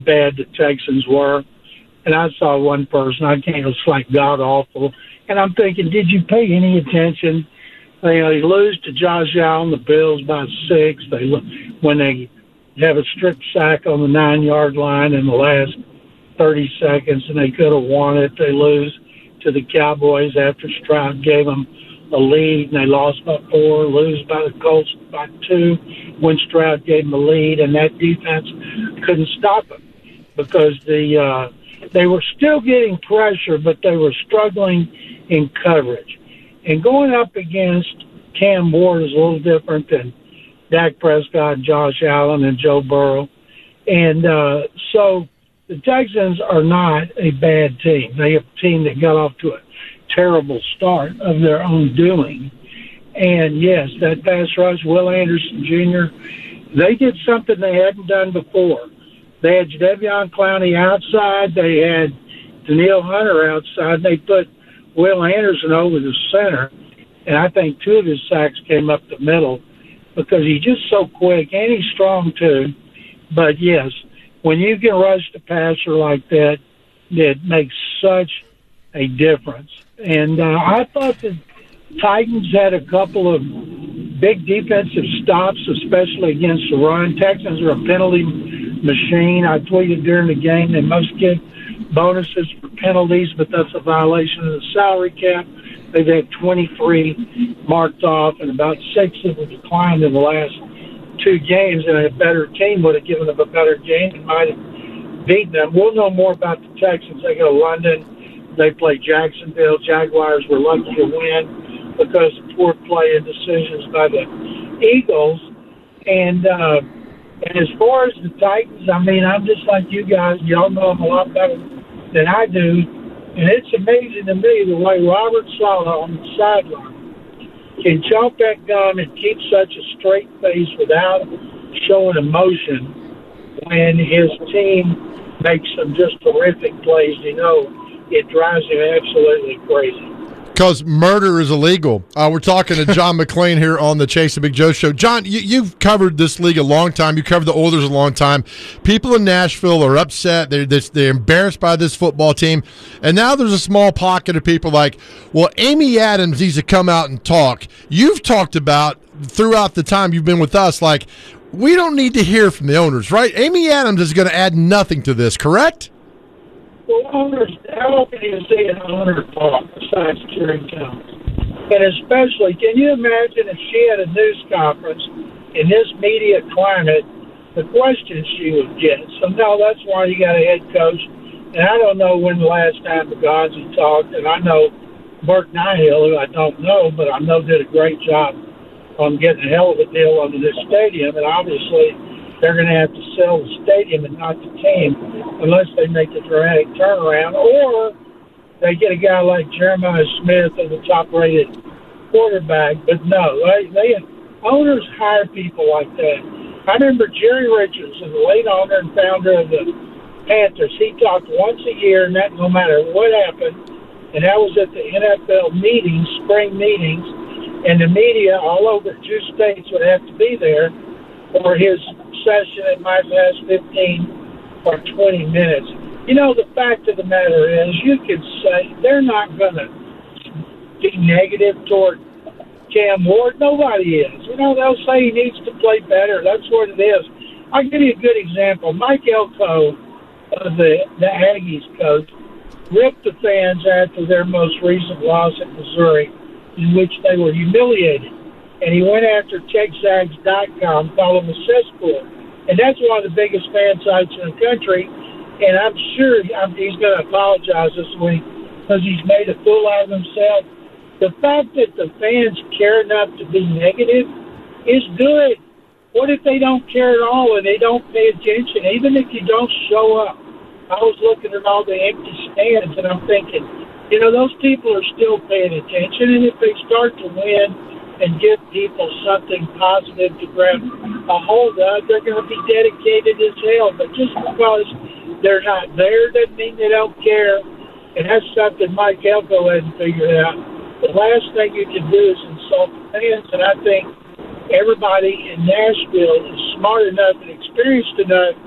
bad the Texans were. And I saw one person, I can't, it was like god-awful. And I'm thinking, did you pay any attention? They lose to Josh Allen, the Bills, by 6. When they have a strip sack on the 9-yard line in the last 30 seconds, and they could have won it. They lose to the Cowboys after Stroud gave them a lead, and they lost by 4, lose by the Colts by 2 when Stroud gave them a lead, and that defense couldn't stop them because they were still getting pressure, but they were struggling in coverage. And going up against Cam Ward is a little different than Dak Prescott, Josh Allen, and Joe Burrow. And so the Texans are not a bad team. They have a team that got off to a terrible start of their own doing. And, yes, that pass rush, Will Anderson Jr., they did something they hadn't done before. They had Jadeveon Clowney outside. They had Danielle Hunter outside. And they put Will Anderson over the center. And I think 2 of his sacks came up the middle because he's just so quick, and he's strong too. But, yes, when you can rush the passer like that, it makes such a difference. And I thought the Titans had a couple of big defensive stops, especially against the run. Texans are a penalty machine. I tweeted during the game they must get bonuses for penalties, but that's a violation of the salary cap. They've had 23 marked off, and about 6 of them declined in the last 2 games, and a better team would have given them a better game and might have beaten them. We'll know more about the Texans. They go to London. They play Jacksonville. Jaguars were lucky to win because of poor play and decisions by the Eagles. And as far as the Titans, I mean, I'm just like you guys. Y'all know them a lot better than I do. And it's amazing to me the way Robert Saleh on the sideline can choke that gum and keep such a straight face without showing emotion when his team makes some just terrific plays. You know, it drives him absolutely crazy. Because murder is illegal. We're talking to John McClain here on the Chase and Big Joe show. John, you've covered this league a long time. You covered the Oilers a long time. People in Nashville are upset. They're embarrassed by this football team. And now there's a small pocket of people like, well, Amy Adams needs to come out and talk. You've talked about throughout the time you've been with us, like, we don't need to hear from the owners, right? Amy Adams is going to add nothing to this, correct? Well, owners, how often do you see an owner talk besides cheering counts? And especially, can you imagine if she had a news conference in this media climate, the questions she would get? So, no, that's why you got a head coach. And I don't know when the last time Boghazi talked, and I know Mark Nihill, who I don't know, but I know did a great job on getting a hell of a deal under this stadium, and obviously they're going to have to sell the stadium and not the team unless they make a dramatic turnaround, or they get a guy like Jeremiah Smith as a top-rated quarterback. But no, they owners hire people like that. I remember Jerry Richards, the late owner and founder of the Panthers. He talked once a year, and that no matter what happened, and that was at the NFL meetings, spring meetings, and the media all over 2 states would have to be there for his session. It might last 15 or 20 minutes. You know, the fact of the matter is, you could say they're not going to be negative toward Cam Ward. Nobody is. You know, they'll say he needs to play better. That's what it is. I'll give you a good example. Mike Elko, the Aggies coach, ripped the fans after their most recent loss at Missouri, in which they were humiliated. And he went after TexAgs.com, called him a cesspool. And that's one of the biggest fan sites in the country. And I'm sure he's going to apologize this week because he's made a fool out of himself. The fact that the fans care enough to be negative is good. What if they don't care at all and they don't pay attention, even if you don't show up? I was looking at all the empty stands, and I'm thinking, you know, those people are still paying attention. And if they start to win and give people something positive to grab a hold of, they're going to be dedicated as hell. But just because they're not there doesn't mean they don't care. And that's something Mike Elko hasn't figured out. The last thing you can do is insult the fans, and I think everybody in Nashville is smart enough and experienced enough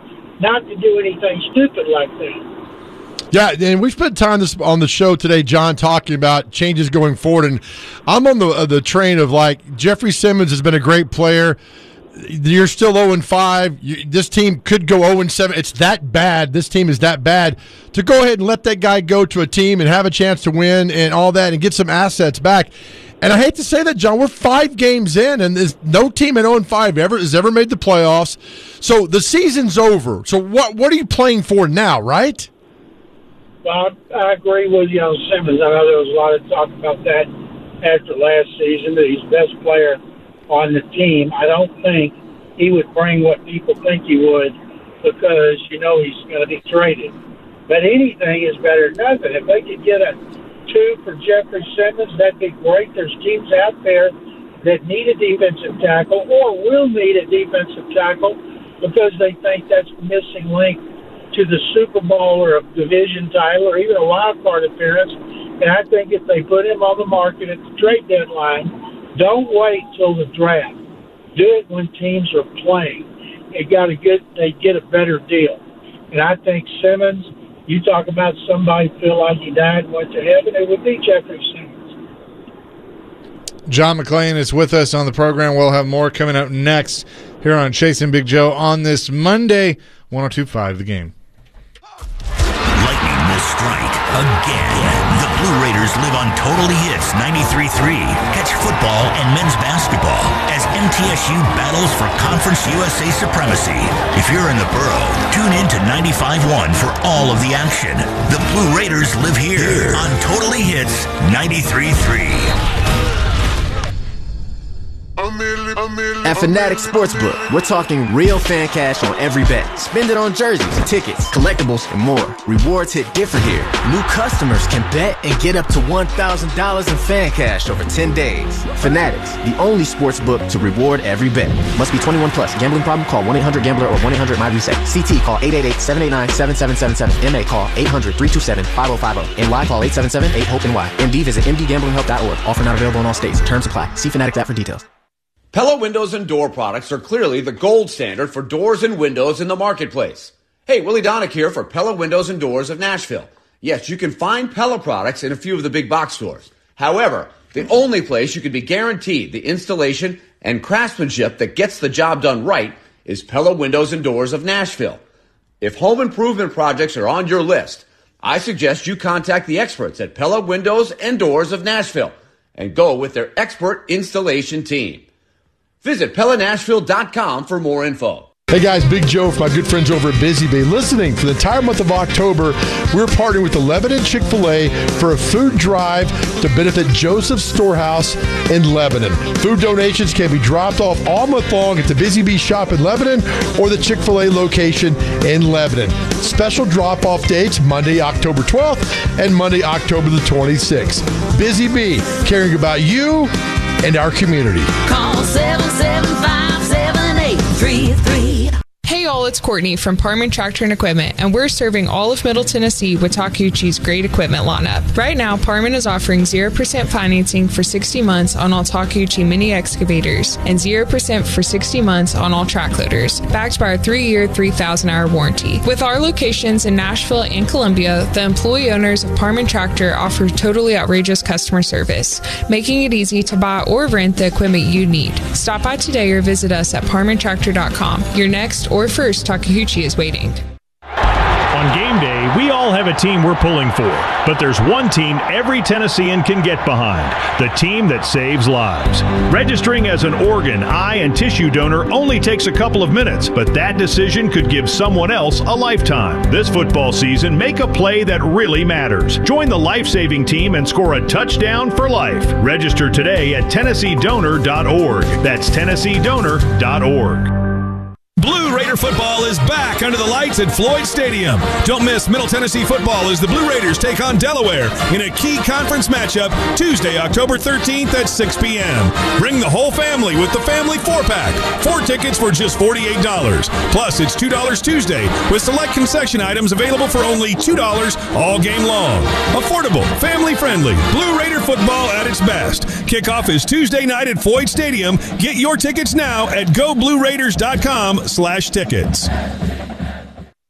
not to do anything stupid like that. Yeah, and we spent time on the show today, John, talking about changes going forward, and I'm on the train of, like, Jeffrey Simmons has been a great player. You're still 0-5. This team could go 0-7. It's that bad. This team is that bad. To go ahead and let that guy go to a team and have a chance to win and all that and get some assets back. And I hate to say that, John, we're 5 games in, and there's no team at 0-5 has ever made the playoffs. So the season's over. So what are you playing for now, right? Well, I agree with you on Simmons. I know there was a lot of talk about that after last season, that he's the best player on the team. I don't think he would bring what people think he would, because, he's going to be traded. But anything is better than nothing. If they could get a 2 for Jeffrey Simmons, that'd be great. There's teams out there that need a defensive tackle or will need a defensive tackle because they think that's the missing link to the Super Bowl or a division title or even a wild card appearance. And I think if they put him on the market at the trade deadline, don't wait till the draft. Do it when teams are playing. They get a better deal. And I think Simmons, you talk about somebody feel like he died and went to heaven, it would be Jeffrey Simmons. John McClain is with us on the program. We'll have more coming up next here on Chasing Big Joe on this Monday, 102.5 The Game. Lightning will strike again. The Blue Raiders live on Totally Hits 93.3. Catch football and men's basketball as MTSU battles for Conference USA supremacy. If you're in the borough, tune in to 95.1 for all of the action. The Blue Raiders live here on Totally Hits 93.3. At Fanatic Sportsbook, we're talking real fan cash on every bet. Spend it on jerseys, tickets, collectibles, and more. Rewards hit different here. New customers can bet and get up to $1,000 in fan cash over 10 days. Fanatics, the only sportsbook to reward every bet. Must be 21 plus. Gambling problem? Call 1-800-GAMBLER or 1-800-MY-RESET. CT call 888-789-7777. MA call 800-327-5050. And live call 877-8-HOPE-NY. MD visit mdgamblinghelp.org. Offer not available in all states. Terms apply. See Fanatics app for details. Pella Windows and Door products are clearly the gold standard for doors and windows in the marketplace. Hey, Willie Donick here for Pella Windows and Doors of Nashville. Yes, you can find Pella products in a few of the big box stores. However, the only place you can be guaranteed the installation and craftsmanship that gets the job done right is Pella Windows and Doors of Nashville. If home improvement projects are on your list, I suggest you contact the experts at Pella Windows and Doors of Nashville and go with their expert installation team. Visit PellaNashville.com for more info. Hey guys, Big Joe for my good friends over at Busy Bee. Listening, for the entire month of October, we're partnering with the Lebanon Chick-fil-A for a food drive to benefit Joseph's Storehouse in Lebanon. Food donations can be dropped off all month long at the Busy Bee shop in Lebanon or the Chick-fil-A location in Lebanon. Special drop-off dates, Monday, October 12th and Monday, October the 26th. Busy Bee, caring about you and our community. Call 775-7833. Hey all, it's Courtney from Parman Tractor and Equipment, and we're serving all of Middle Tennessee with Takeuchi's great equipment lineup. Right now, Parman is offering 0% financing for 60 months on all Takeuchi mini excavators and 0% for 60 months on all track loaders, backed by our 3-year, 3,000-hour warranty. With our locations in Nashville and Columbia, the employee owners of Parman Tractor offer totally outrageous customer service, making it easy to buy or rent the equipment you need. Stop by today or visit us at parmantractor.com. Your next or first Takeuchi is waiting. On game day, we all have a team we're pulling for, but there's one team every Tennessean can get behind, the team that saves lives. Registering as an organ, eye, and tissue donor only takes a couple of minutes, but that decision could give someone else a lifetime. This football season, make a play that really matters. Join the life-saving team and score a touchdown for life. Register today at TennesseeDonor.org. That's TennesseeDonor.org. Blue Raider football is back under the lights at Floyd Stadium. Don't miss Middle Tennessee football as the Blue Raiders take on Delaware in a key conference matchup Tuesday, October 13th at 6 p.m. Bring the whole family with the family 4-pack. 4 tickets for just $48. Plus, it's $2 Tuesday with select concession items available for only $2 all game long. Affordable, family-friendly, Blue Raider football at its best. Kickoff is Tuesday night at Floyd Stadium. Get your tickets now at GoBlueRaiders.com/tickets.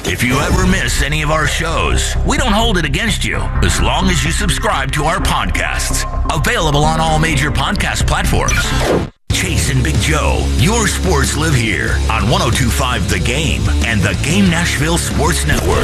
If you ever miss any of our shows, we don't hold it against you as long as you subscribe to our podcasts. Available on all major podcast platforms. Chase and Big Joe, your sports live here on 102.5 The Game and The Game Nashville Sports Network.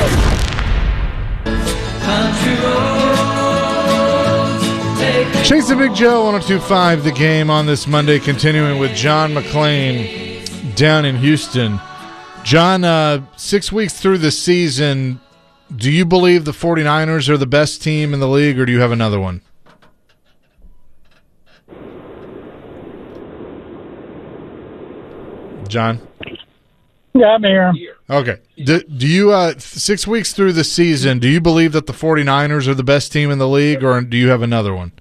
Chase and Big Joe, 102.5 The Game on this Monday, continuing with John McClain down in Houston. John, 6 weeks through the season, do you believe the 49ers are the best team in the league, or do you have another one? John? Yeah, I'm here. Okay. Do you 6 weeks through the season, do you believe that the 49ers are the best team in the league, or do you have another one?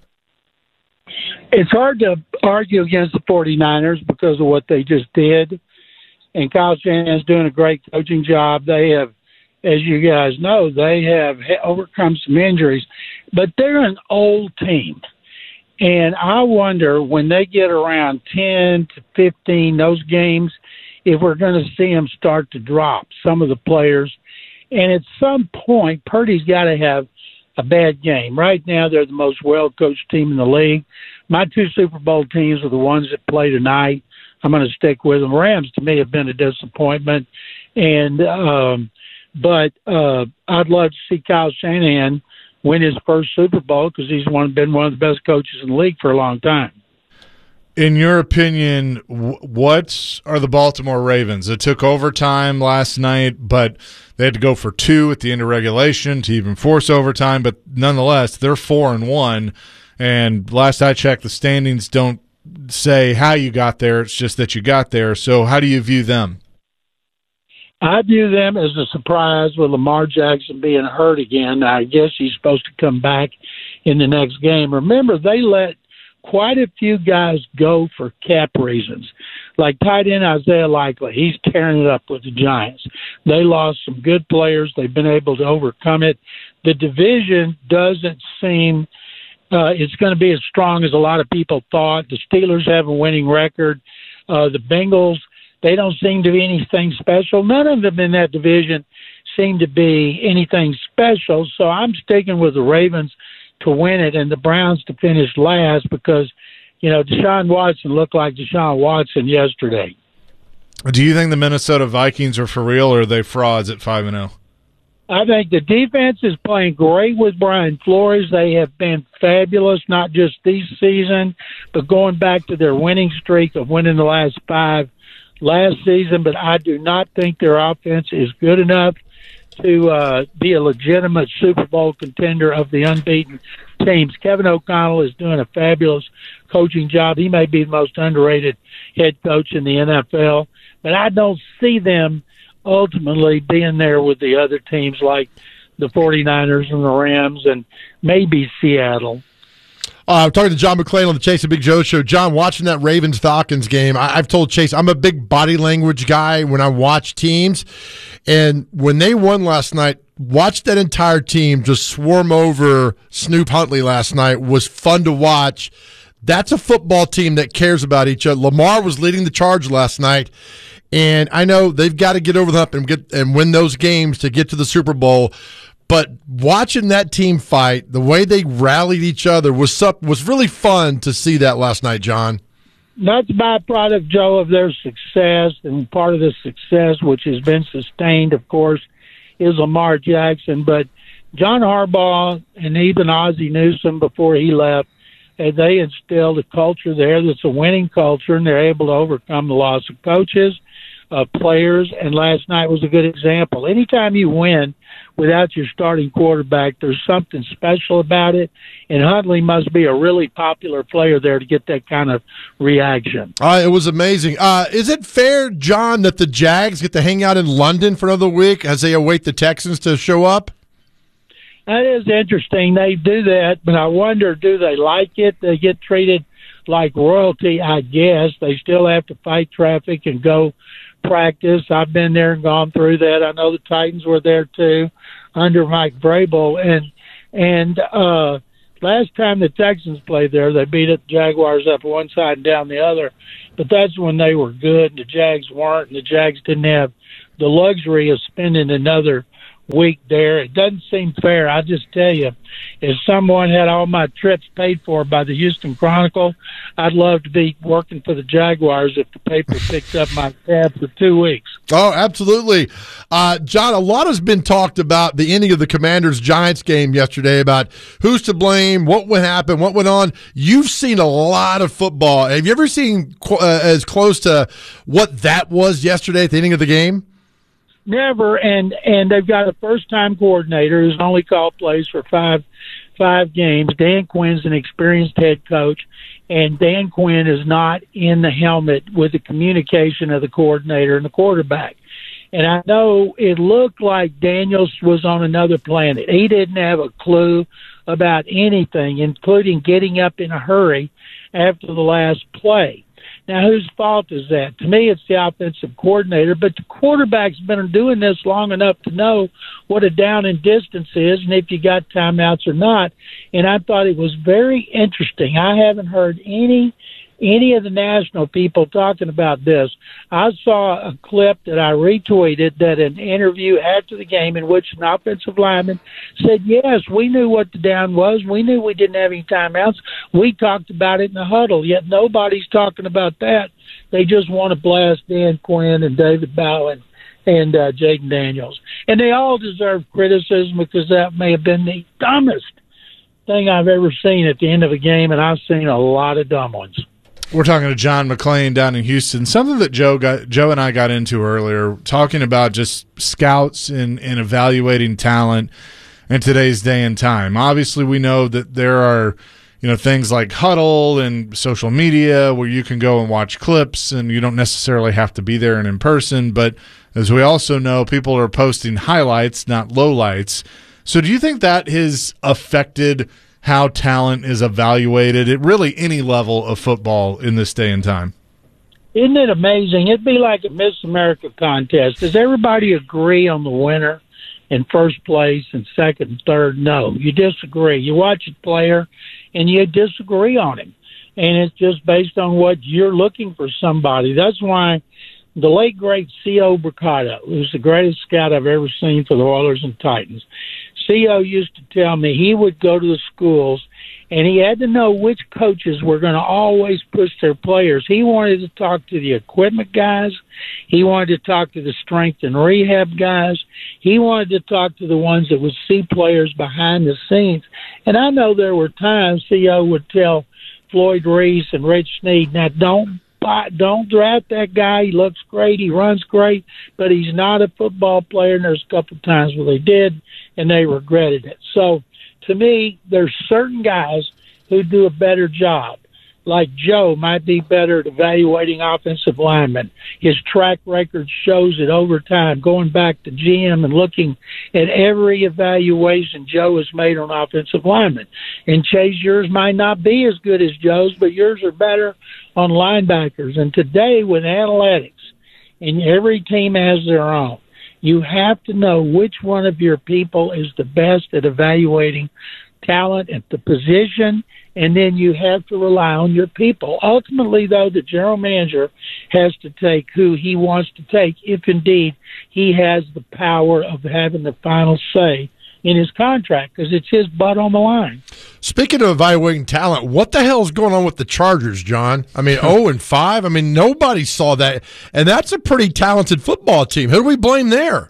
It's hard to argue against the 49ers because of what they just did. And Kyle Shanahan's doing a great coaching job. They have, as you guys know, they have overcome some injuries. But they're an old team. And I wonder when they get around 10 to 15, those games, if we're going to see them start to drop, some of the players. And at some point, Purdy's got to have a bad game. Right now, they're the most well-coached team in the league. My two Super Bowl teams are the ones that play tonight. I'm going to stick with them. Rams, to me, have been a disappointment. And but I'd love to see Kyle Shanahan win his first Super Bowl because he's been one of the best coaches in the league for a long time. In your opinion, what are the Baltimore Ravens? It took overtime last night, but they had to go for 2 at the end of regulation to even force overtime. But nonetheless, they're 4-1. And last I checked, the standings don't say how you got there. It's just that you got there. So how do you view them? I view them as a surprise with Lamar Jackson being hurt again. I guess he's supposed to come back in the next game. Remember, they let quite a few guys go for cap reasons. Like tight end Isaiah Likely, he's tearing it up with the Giants. They lost some good players. They've been able to overcome it. The division doesn't seem it's going to be as strong as a lot of people thought. The Steelers have a winning record. The Bengals, they don't seem to be anything special. None of them in that division seem to be anything special. So I'm sticking with the Ravens to win it and the Browns to finish last because, you know, Deshaun Watson looked like Deshaun Watson yesterday. Do you think the Minnesota Vikings are for real, or are they frauds at 5-0? I think the defense is playing great with Brian Flores. They have been fabulous, not just this season, but going back to their winning streak of winning the last 5 last season. But I do not think their offense is good enough to be a legitimate Super Bowl contender of the unbeaten teams. Kevin O'Connell is doing a fabulous coaching job. He may be the most underrated head coach in the NFL, but I don't see them ultimately being there with the other teams like the 49ers and the Rams and maybe Seattle. I'm talking to John McClain on the Chase and Big Joe show. John, watching that Ravens-Falcons game, I've told Chase I'm a big body language guy when I watch teams. And when they won last night, watch that entire team just swarm over Snoop Huntley last night was fun to watch. That's a football team that cares about each other. Lamar was leading the charge last night. And I know they've got to get over the hump and win those games to get to the Super Bowl. But watching that team fight, the way they rallied each other was really fun to see that last night, John. That's a byproduct, Joe, of their success. And part of the success, which has been sustained, of course, is Lamar Jackson. But John Harbaugh and even Ozzie Newsome before he left, they instilled a culture there that's a winning culture, and they're able to overcome the loss of coaches, players, and last night was a good example. Anytime you win without your starting quarterback, there's something special about it, and Huntley must be a really popular player there to get that kind of reaction. It was amazing. Is it fair, John, that the Jags get to hang out in London for another week as they await the Texans to show up? That is interesting. They do that, but I wonder, do they like it? They get treated like royalty, I guess. They still have to fight traffic and go practice. I've been there and gone through that. I know the Titans were there too under Mike Vrabel. And last time the Texans played there, they beat the Jaguars up one side and down the other. But that's when they were good and the Jags weren't, and the Jags didn't have the luxury of spending another week there. It doesn't seem fair. I just tell you, if someone had all my trips paid for by the Houston Chronicle, I'd love to be working for the Jaguars if the paper picked up my tab for 2 weeks. Oh, absolutely. John, a lot has been talked about the ending of the Commanders-Giants game yesterday, about who's to blame, what would happen, what went on. You've seen a lot of football. Have you ever seen as close to what that was yesterday at the ending of the game? Never, and they've got a first-time coordinator who's only called plays for five games. Dan Quinn's an experienced head coach, and Dan Quinn is not in the helmet with the communication of the coordinator and the quarterback. And I know it looked like Daniels was on another planet. He didn't have a clue about anything, including getting up in a hurry after the last play. Now, whose fault is that? To me, it's the offensive coordinator, but the quarterback's been doing this long enough to know what a down and distance is and if you got timeouts or not. And I thought it was very interesting. I haven't heard any of the national people talking about this. I saw a clip that I retweeted, that an interview after the game in which an offensive lineman said, yes, we knew what the down was. We knew we didn't have any timeouts. We talked about it in the huddle, yet nobody's talking about that. They just want to blast Dan Quinn and David Bowen and Jaden Daniels. And they all deserve criticism because that may have been the dumbest thing I've ever seen at the end of a game, and I've seen a lot of dumb ones. We're talking to John McClain down in Houston. Something that Joe and I got into earlier, talking about just scouts and evaluating talent in today's day and time. Obviously, we know that there are things like Huddle and social media where you can go and watch clips, and you don't necessarily have to be there and in person. But as we also know, people are posting highlights, not lowlights. So do you think that has affected how talent is evaluated at really any level of football in this day and time? Isn't it amazing? It'd be like a Miss America contest. Does everybody agree on the winner in first place and second and third? No, you disagree. You watch a player and you disagree on him. And it's just based on what you're looking for somebody. That's why the late, great C.O. Mercado, who's the greatest scout I've ever seen for the Oilers and Titans, C.O. used to tell me he would go to the schools and he had to know which coaches were going to always push their players. He wanted to talk to the equipment guys. He wanted to talk to the strength and rehab guys. He wanted to talk to the ones that would see players behind the scenes. And I know there were times C.O. would tell Floyd Reese and Rich Snead, now don't draft that guy. He looks great. He runs great, but he's not a football player. And there's a couple of times where they did, and they regretted it. So to me, there's certain guys who do a better job. Like Joe might be better at evaluating offensive linemen. His track record shows it over time, going back to GM and looking at every evaluation Joe has made on offensive linemen. And Chase, yours might not be as good as Joe's, but yours are better on linebackers. And today with analytics, and every team has their own, you have to know which one of your people is the best at evaluating talent at the position, and then you have to rely on your people. Ultimately, though, the general manager has to take who he wants to take, if indeed he has the power of having the final say in his contract, because it's his butt on the line. Speaking of evaluating talent, what the hell is going on with the Chargers, John? I mean, 0-5. I mean, nobody saw that, and that's a pretty talented football team. Who do we blame there?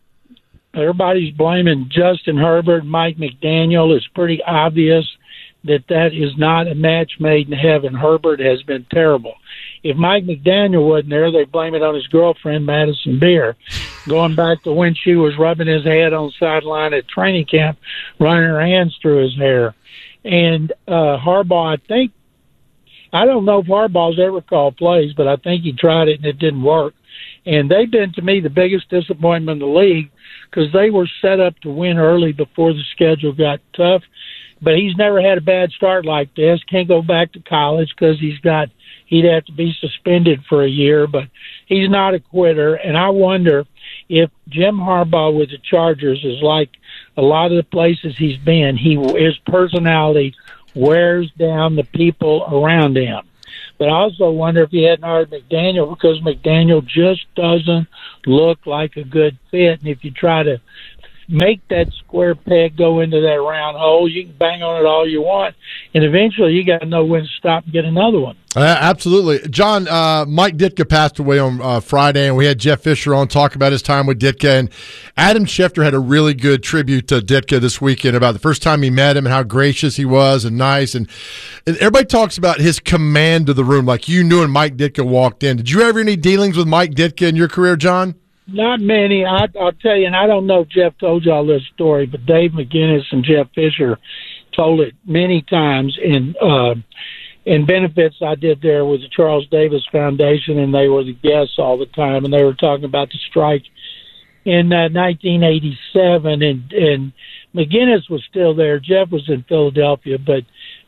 Everybody's blaming Justin Herbert, Mike McDaniel. It's pretty obvious that is not a match made in heaven. Herbert has been terrible. If Mike McDaniel wasn't there, they blame it on his girlfriend, Madison Beer, going back to when she was rubbing his head on the sideline at training camp, running her hands through his hair. And Harbaugh, I don't know if Harbaugh's ever called plays, but I think he tried it and it didn't work. And they've been, to me, the biggest disappointment in the league because they were set up to win early before the schedule got tough. But he's never had a bad start like this. Can't go back to college because he'd have to be suspended for a year, but he's not a quitter. And I wonder if Jim Harbaugh with the Chargers is like a lot of the places he's been, his personality wears down the people around him. But I also wonder if he hadn't hired McDaniel, because McDaniel just doesn't look like a good fit. And if you try to make that square peg go into that round hole, you can bang on it all you want, and eventually you got to know when to stop and get another one. Absolutely. John, Mike Ditka passed away on Friday, and we had Jeff Fisher on talk about his time with Ditka, and Adam Schefter had a really good tribute to Ditka this weekend about the first time he met him and how gracious he was and nice, and everybody talks about his command of the room, like you knew when Mike Ditka walked in. Did you have any dealings with Mike Ditka in your career, John? Not many. I'll tell you, and I don't know if Jeff told you all this story, but Dave McGinnis and Jeff Fisher told it many times in benefits I did there with the Charles Davis Foundation, and they were the guests all the time, and they were talking about the strike in 1987, and McGinnis was still there. Jeff was in Philadelphia, but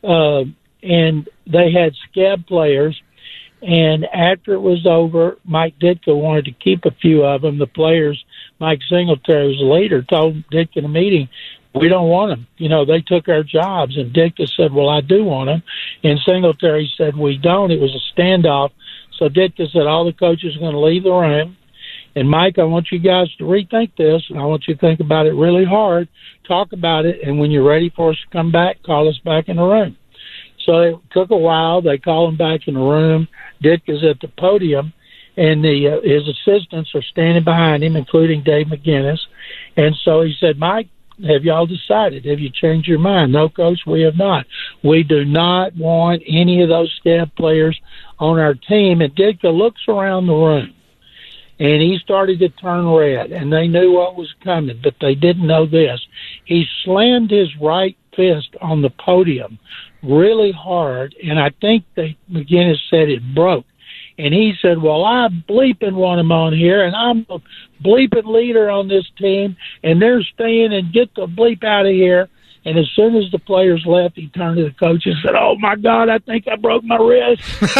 and they had scab players. And after it was over, Mike Ditka wanted to keep a few of them. The players, Mike Singletary was the leader, told Ditka in a meeting, we don't want them. You know, they took our jobs. And Ditka said, well, I do want them. And Singletary said, we don't. It was a standoff. So Ditka said, all the coaches are going to leave the room. And, Mike, I want you guys to rethink this, and I want you to think about it really hard, talk about it, and when you're ready for us to come back, call us back in the room. So it took a while. They called him back in the room. Ditka's at the podium, and his assistants are standing behind him, including Dave McGinnis. And so he said, Mike, have y'all decided? Have you changed your mind? No, Coach, we have not. We do not want any of those scab players on our team. And Ditka looks around the room, and he started to turn red, and they knew what was coming, but they didn't know this. He slammed his right fist on the podium really hard, and I think that McGinnis said it broke. And he said, well, I bleeping want him on here, and I'm a bleeping leader on this team, and they're staying, and get the bleep out of here. And as soon as the players left, he turned to the coach and said, oh, my God, I think I broke my wrist.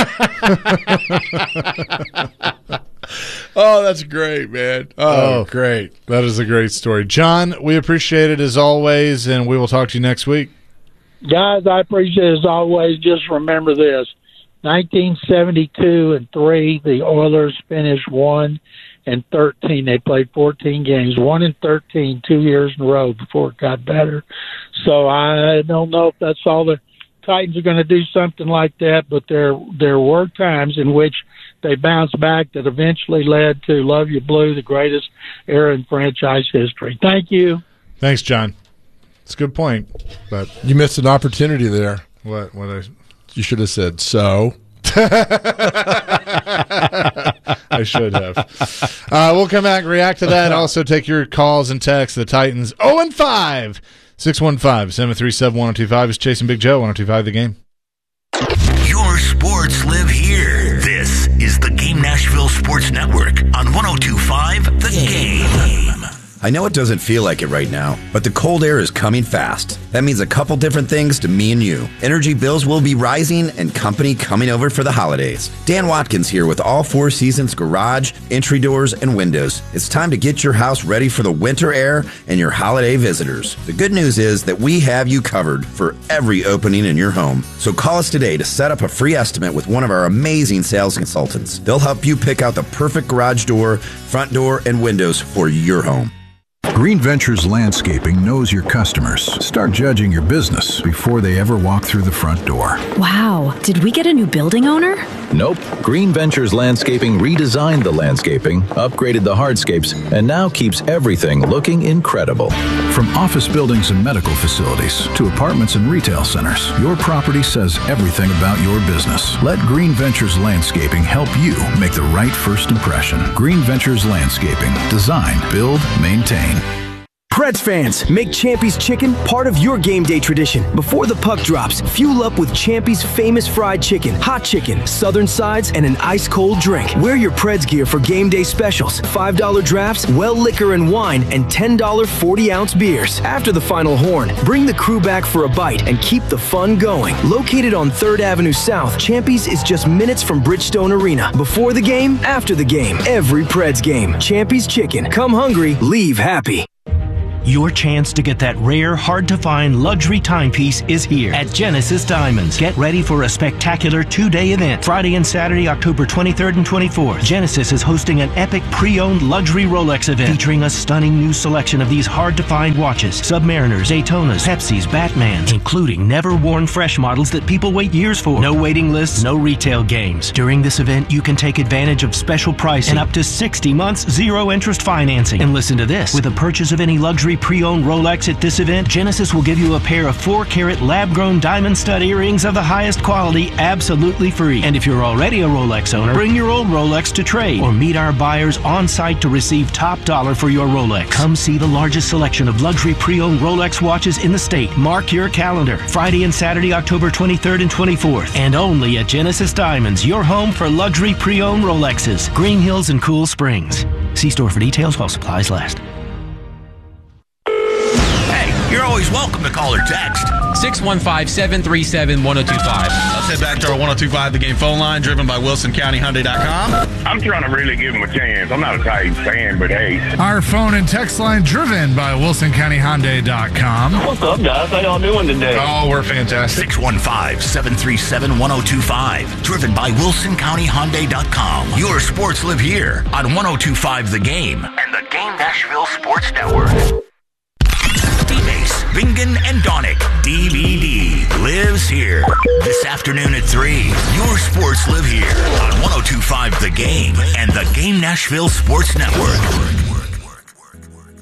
Oh, that's great, man. Oh, great. That is a great story. John, we appreciate it as always, and we will talk to you next week. Guys, I appreciate it as always. Just remember this. 1972 and 3, the Oilers finished 1-13. They played 14 games, 1-13, 2 years in a row before it got better. So I don't know if that's all the Titans are going to do something like that, but there were times in which they bounced back that eventually led to Love You Blue, the greatest era in franchise history. Thank you. Thanks, John. It's a good point, but you missed an opportunity there. What you should have said so. I should have. We'll come back and react to that. Also take your calls and texts. The Titans 0-5. 615-737-1025 is Chasing Big Joe, 1025 The Game. Your sports live here. This is the Game Nashville Sports Network on 1025 The Game. I know it doesn't feel like it right now, but the cold air is coming fast. That means a couple different things to me and you. Energy bills will be rising and company coming over for the holidays. Dan Watkins here with all Four Seasons garage, entry doors, and windows. It's time to get your house ready for the winter air and your holiday visitors. The good news is that we have you covered for every opening in your home. So call us today to set up a free estimate with one of our amazing sales consultants. They'll help you pick out the perfect garage door, front door, and windows for your home. Green Ventures Landscaping knows your customers. Start judging your business before they ever walk through the front door. Wow, did we get a new building owner? Nope. Green Ventures Landscaping redesigned the landscaping, upgraded the hardscapes, and now keeps everything looking incredible. From office buildings and medical facilities to apartments and retail centers, your property says everything about your business. Let Green Ventures Landscaping help you make the right first impression. Green Ventures Landscaping. Design, build, maintain. Preds fans, make Champy's Chicken part of your game day tradition. Before the puck drops, fuel up with Champy's famous fried chicken, hot chicken, southern sides, and an ice-cold drink. Wear your Preds gear for game day specials, $5 drafts, well liquor and wine, and $10 40-ounce beers. After the final horn, bring the crew back for a bite and keep the fun going. Located on 3rd Avenue South, Champy's is just minutes from Bridgestone Arena. Before the game, after the game, every Preds game. Champy's Chicken. Come hungry, leave happy. Your chance to get that rare, hard-to-find luxury timepiece is here at Genesis Diamonds. Get ready for a spectacular 2-day event. Friday and Saturday, October 23rd and 24th. Genesis is hosting an epic pre-owned luxury Rolex event featuring a stunning new selection of these hard-to-find watches. Submariners, Daytonas, Pepsis, Batmans, including never-worn fresh models that people wait years for. No waiting lists, no retail games. During this event, you can take advantage of special pricing and up to 60 months zero-interest financing. And listen to this. With a purchase of any luxury pre-owned Rolex at this event, Genesis will give you a pair of 4-carat lab-grown diamond stud earrings of the highest quality absolutely free. And if you're already a Rolex owner, bring your old Rolex to trade or meet our buyers on site to receive top dollar for your Rolex. Come see the largest selection of luxury pre-owned Rolex watches in the state. Mark your calendar. Friday and Saturday, October 23rd and 24th. And only at Genesis Diamonds, your home for luxury pre-owned Rolexes. Green Hills and Cool Springs. See store for details while supplies last. You're always welcome to call or text. 615-737-1025. Let's head back to our 1025 The Game phone line, driven by WilsonCountyHyundai.com. I'm trying to really give him a chance. I'm not a Titans fan, but hey. Our phone and text line, driven by WilsonCountyHyundai.com. What's up, guys? How y'all doing today? Oh, we're fantastic. 615-737-1025. Driven by WilsonCountyHyundai.com. Your sports live here on 1025 The Game and the Game Nashville Sports Network. D-Base, Bingen, and Donick. DVD lives here. This afternoon at 3. Your sports live here on 1025 The Game and the Game Nashville Sports Network.